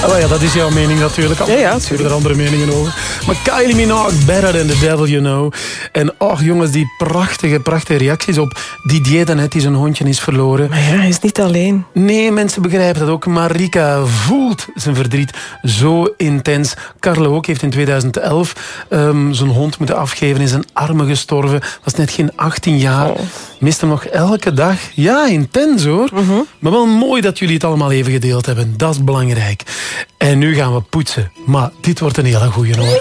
Oh ja, dat is jouw mening natuurlijk. Ja, natuurlijk. Ik heb er andere meningen over. Maar Kylie Minogue, Better Than The Devil You Know. En och jongens, die prachtige reacties op Didier daarnet die zijn hondje is verloren. Maar ja, hij is niet alleen. Nee, mensen begrijpen dat ook. Marika voelt zijn verdriet zo intens. Carlo ook heeft in 2011 zijn hond moeten afgeven. In zijn armen gestorven. Was net geen 18 jaar. Mist hem nog elke dag. Ja, intens hoor. Maar wel mooi dat jullie het allemaal even gedeeld hebben. Dat is belangrijk. En nu gaan we poetsen. Maar dit wordt een hele goeie hoor.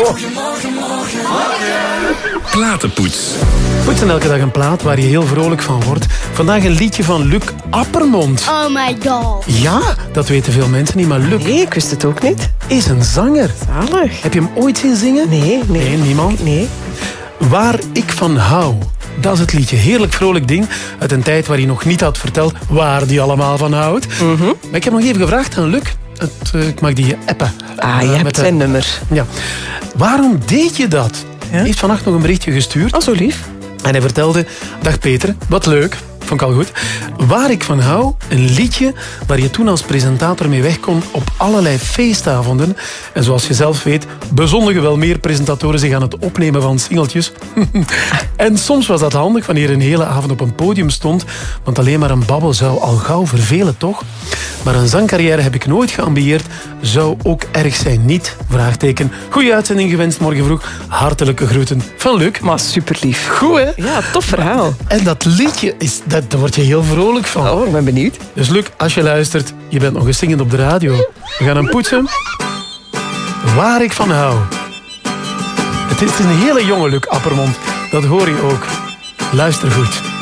Platenpoets. Poetsen elke dag een plaat waar je heel vrolijk van wordt. Vandaag een liedje van Luc Appermond. Oh my god. Ja, dat weten veel mensen niet, maar Luc Nee, ik wist het ook niet. is een zanger. Zalig. Heb je hem ooit zien zingen? Nee. Nee, niemand? Nee. Waar ik van hou. Dat is het liedje. Heerlijk vrolijk ding. Uit een tijd waar hij nog niet had verteld waar hij allemaal van houdt. Maar ik heb nog even gevraagd aan Luc. Ik mag die appen. Je hebt zijn nummer. Ja. Waarom deed je dat? Ja? Hij heeft vannacht nog een berichtje gestuurd. Oh, zo lief. En hij vertelde, dag Peter, wat leuk. Vond ik al goed. Waar ik van hou, een liedje waar je toen als presentator mee weg kon op allerlei feestavonden. En zoals je zelf weet, bezondigen wel meer presentatoren zich aan het opnemen van singeltjes. En soms was dat handig wanneer je een hele avond op een podium stond, want alleen maar een babbel zou al gauw vervelen, toch? Maar een zangcarrière heb ik nooit geambieerd. Zou ook erg zijn, niet? Vraagteken. Goeie uitzending gewenst morgen vroeg. Hartelijke groeten van Luc. Maar super lief. Goed, hè? Ja, tof verhaal. En dat liedje, daar word je heel vrolijk van. Oh, ik ben benieuwd. Dus Luc, als je luistert, je bent nog eens zingend op de radio. We gaan hem poetsen. Waar ik van hou. Het is een hele jonge Luc Appermond. Dat hoor je ook. Luister goed.